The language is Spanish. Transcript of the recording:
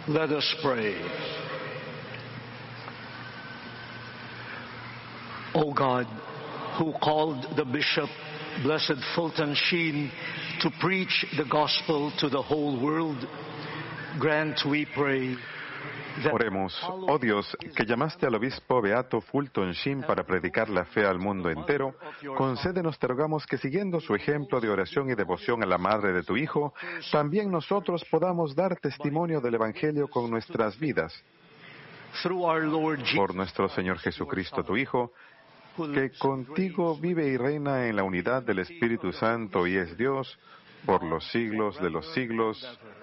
Let us pray. O God, who called the Bishop, Blessed Fulton Sheen, to preach the gospel to the whole world, grant, we pray, that Oremos. Oh Dios, que llamaste al obispo Beato Fulton Sheen para predicar la fe al mundo entero, concédenos, te rogamos, que siguiendo su ejemplo de oración y devoción a la madre de tu Hijo, también nosotros podamos dar testimonio del Evangelio con nuestras vidas. through our Lord Por nuestro Señor Jesucristo, tu Hijo, que contigo vive y reina en la unidad del Espíritu Santo y es Dios por los siglos de los siglos.